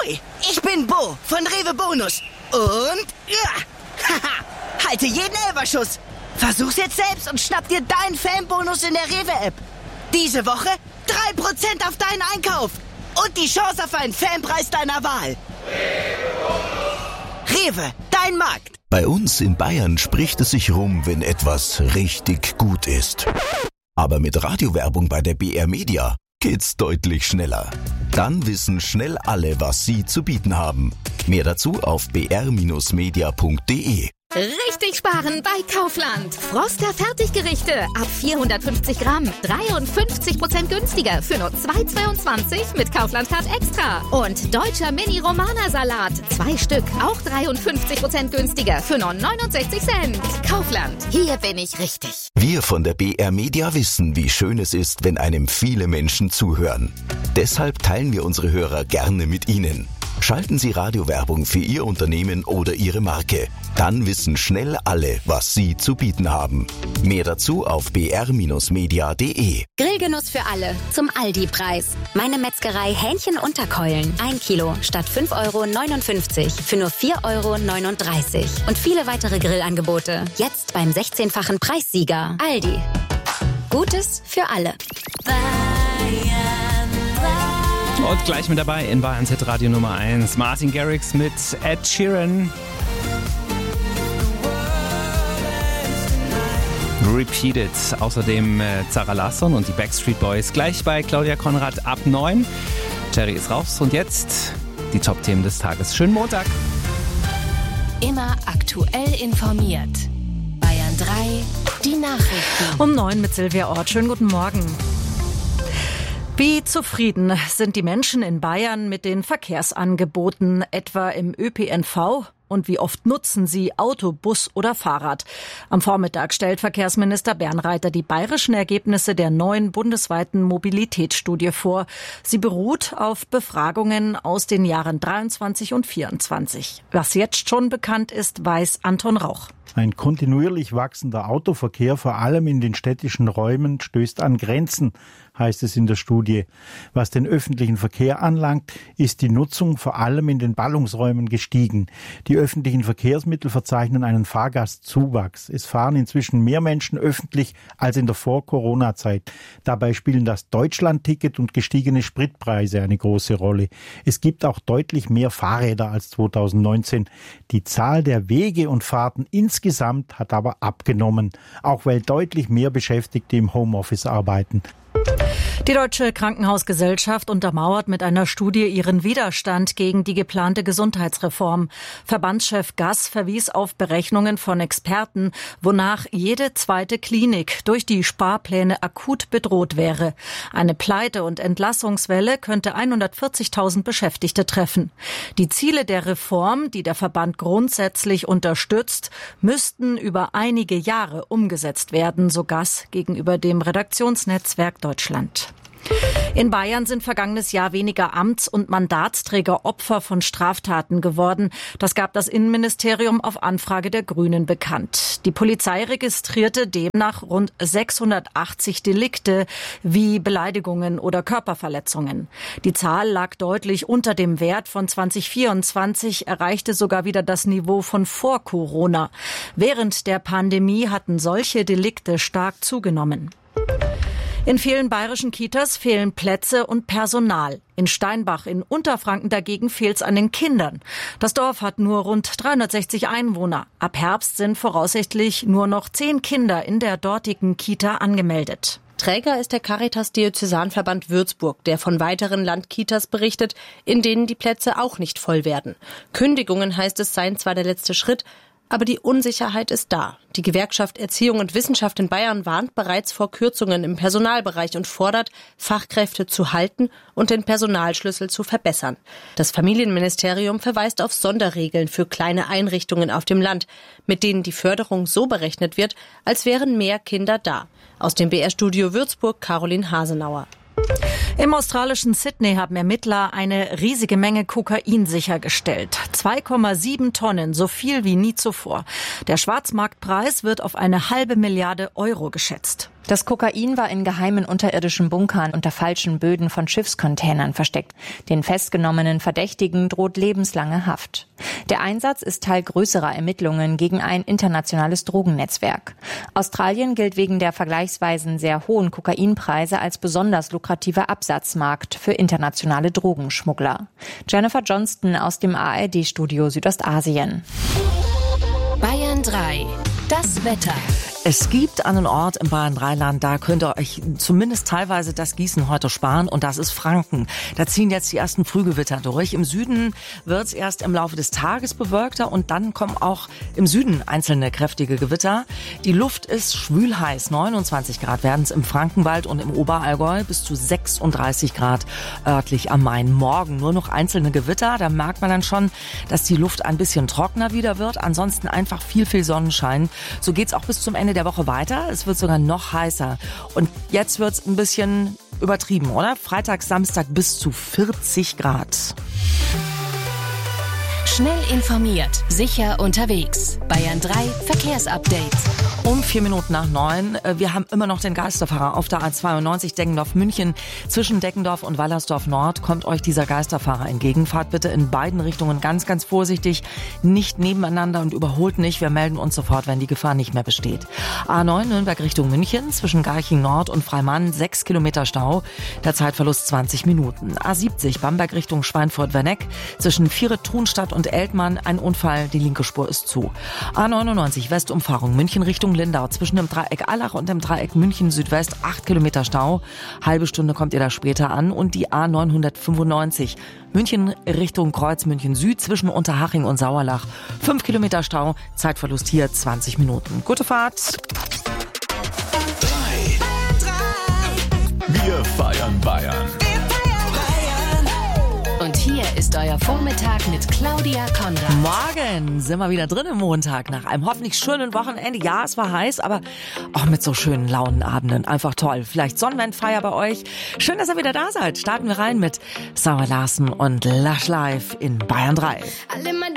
Ahoi, ich bin Bo von Rewe Bonus. Und, ja, haha, halte jeden Elferschuss. Versuch's jetzt selbst und schnapp dir deinen Fanbonus in der Rewe-App. Diese Woche 3% auf deinen Einkauf. Und die Chance auf einen Fanpreis deiner Wahl. Rewe, dein Markt. Bei uns in Bayern spricht es sich rum, wenn etwas richtig gut ist. Aber mit Radiowerbung bei der BR Media geht's deutlich schneller. Dann wissen schnell alle, was sie zu bieten haben. Mehr dazu auf br-media.de. Richtig sparen bei Kaufland. Froster Fertiggerichte ab 450 Gramm. 53% günstiger für nur 2,22 mit Kaufland Card Extra. Und deutscher Mini-Romana-Salat. 2 Stück, auch 53% günstiger für nur 69 Cent. Kaufland, hier bin ich richtig. Wir von der BR Media wissen, wie schön es ist, wenn einem viele Menschen zuhören. Deshalb teilen wir unsere Hörer gerne mit Ihnen. Schalten Sie Radiowerbung für Ihr Unternehmen oder Ihre Marke. Dann wissen schnell alle, was Sie zu bieten haben. Mehr dazu auf br-media.de. Grillgenuss für alle zum Aldi-Preis. Meine Metzgerei Hähnchen-Unterkeulen. 1 Kilo statt 5,59 € für nur 4,39 €. Und viele weitere Grillangebote. Jetzt beim 16-fachen Preissieger. Aldi. Gutes für alle. Und gleich mit dabei in Bayerns Hit Radio Nummer 1. Martin Garrix mit Ed Sheeran. Repeated. Außerdem Zara Larsson und die Backstreet Boys. Gleich bei Claudia Konrad ab 9. Jerry ist raus. Und jetzt die Top-Themen des Tages. Schönen Montag. Immer aktuell informiert. Bayern 3, die Nachrichten. Um 9 mit Silvia Ort. Schönen guten Morgen. Wie zufrieden sind die Menschen in Bayern mit den Verkehrsangeboten, etwa im ÖPNV? Und wie oft nutzen sie Auto, Bus oder Fahrrad? Am Vormittag stellt Verkehrsminister Bernreiter die bayerischen Ergebnisse der neuen bundesweiten Mobilitätsstudie vor. Sie beruht auf Befragungen aus den Jahren 23 und 24. Was jetzt schon bekannt ist, weiß Anton Rauch. Ein kontinuierlich wachsender Autoverkehr, vor allem in den städtischen Räumen, stößt an Grenzen, heißt es in der Studie. Was den öffentlichen Verkehr anlangt, ist die Nutzung vor allem in den Ballungsräumen gestiegen. Die öffentlichen Verkehrsmittel verzeichnen einen Fahrgastzuwachs. Es fahren inzwischen mehr Menschen öffentlich als in der Vor-Corona-Zeit. Dabei spielen das Deutschland-Ticket und gestiegene Spritpreise eine große Rolle. Es gibt auch deutlich mehr Fahrräder als 2019. Die Zahl der Wege und Fahrten insgesamt hat aber abgenommen, auch weil deutlich mehr Beschäftigte im Homeoffice arbeiten. Die Deutsche Krankenhausgesellschaft untermauert mit einer Studie ihren Widerstand gegen die geplante Gesundheitsreform. Verbandschef Gass verwies auf Berechnungen von Experten, wonach jede zweite Klinik durch die Sparpläne akut bedroht wäre. Eine Pleite- und Entlassungswelle könnte 140.000 Beschäftigte treffen. Die Ziele der Reform, die der Verband grundsätzlich unterstützt, müssten über einige Jahre umgesetzt werden, so Gass gegenüber dem Redaktionsnetzwerk Deutschland. In Bayern sind vergangenes Jahr weniger Amts- und Mandatsträger Opfer von Straftaten geworden. Das gab das Innenministerium auf Anfrage der Grünen bekannt. Die Polizei registrierte demnach rund 680 Delikte wie Beleidigungen oder Körperverletzungen. Die Zahl lag deutlich unter dem Wert von 2024, erreichte sogar wieder das Niveau von vor Corona. Während der Pandemie hatten solche Delikte stark zugenommen. In vielen bayerischen Kitas fehlen Plätze und Personal. In Steinbach in Unterfranken dagegen fehlt es an den Kindern. Das Dorf hat nur rund 360 Einwohner. Ab Herbst sind voraussichtlich nur noch 10 Kinder in der dortigen Kita angemeldet. Träger ist der Caritas-Diözesanverband Würzburg, der von weiteren Landkitas berichtet, in denen die Plätze auch nicht voll werden. Kündigungen, heißt es, seien zwar der letzte Schritt, aber die Unsicherheit ist da. Die Gewerkschaft Erziehung und Wissenschaft in Bayern warnt bereits vor Kürzungen im Personalbereich und fordert, Fachkräfte zu halten und den Personalschlüssel zu verbessern. Das Familienministerium verweist auf Sonderregeln für kleine Einrichtungen auf dem Land, mit denen die Förderung so berechnet wird, als wären mehr Kinder da. Aus dem BR-Studio Würzburg, Caroline Hasenauer. Im australischen Sydney haben Ermittler eine riesige Menge Kokain sichergestellt. 2,7 Tonnen, so viel wie nie zuvor. Der Schwarzmarktpreis wird auf 1,5 Milliarden Euro geschätzt. Das Kokain war in geheimen unterirdischen Bunkern unter falschen Böden von Schiffscontainern versteckt. Den festgenommenen Verdächtigen droht lebenslange Haft. Der Einsatz ist Teil größerer Ermittlungen gegen ein internationales Drogennetzwerk. Australien gilt wegen der vergleichsweise sehr hohen Kokainpreise als besonders lukrativer Absatzmarkt für internationale Drogenschmuggler. Jennifer Johnston aus dem ARD-Studio Südostasien. Bayern 3. Das Wetter. Es gibt einen Ort im Bayern-Rheinland, da könnt ihr euch zumindest teilweise das Gießen heute sparen, und das ist Franken. Da ziehen jetzt die ersten Frühgewitter durch. Im Süden wird's erst im Laufe des Tages bewölkter und dann kommen auch im Süden einzelne kräftige Gewitter. Die Luft ist schwülheiß, 29 Grad werden es im Frankenwald und im Oberallgäu, bis zu 36 Grad örtlich am Main. Morgen nur noch einzelne Gewitter, da merkt man dann schon, dass die Luft ein bisschen trockener wieder wird. Ansonsten einfach viel Sonnenschein. So geht's auch bis zum Ende der Woche weiter. Es wird sogar noch heißer. Und jetzt wird's ein bisschen übertrieben, oder? Freitag, Samstag bis zu 40 Grad. Schnell informiert, sicher unterwegs. Bayern 3 Verkehrsupdate. Um 8:04. Wir haben immer noch den Geisterfahrer auf der A92 Deggendorf-München. Zwischen Deggendorf und Wallersdorf Nord kommt euch dieser Geisterfahrer entgegen. Fahrt bitte in beiden Richtungen ganz, ganz vorsichtig. Nicht nebeneinander und überholt nicht. Wir melden uns sofort, wenn die Gefahr nicht mehr besteht. A9 Nürnberg Richtung München. Zwischen Garching Nord und Freimann 6 Kilometer Stau. Der Zeitverlust 20 Minuten. A70 Bamberg Richtung Schweinfurt-Werneck. Zwischen Viere-Thunstadt und Eltmann ein Unfall. Die linke Spur ist zu. A99 Westumfahrung München Richtung Lindau. Zwischen dem Dreieck Allach und dem Dreieck München Südwest 8 Kilometer Stau. Halbe Stunde kommt ihr da später an. Und die A995 München Richtung Kreuz München Süd zwischen Unterhaching und Sauerlach. 5 Kilometer Stau. Zeitverlust hier 20 Minuten. Gute Fahrt. 3. Wir feiern Bayern. Und hier ist euer Vormittag mit Claudia Konrad. Morgen sind wir wieder drin im Montag nach einem hoffentlich schönen Wochenende. Ja, es war heiß, aber auch mit so schönen Launenabenden. Einfach toll. Vielleicht Sonnenwendfeier bei euch. Schön, dass ihr wieder da seid. Starten wir rein mit Sarah Larsen und Lush Life in Bayern 3.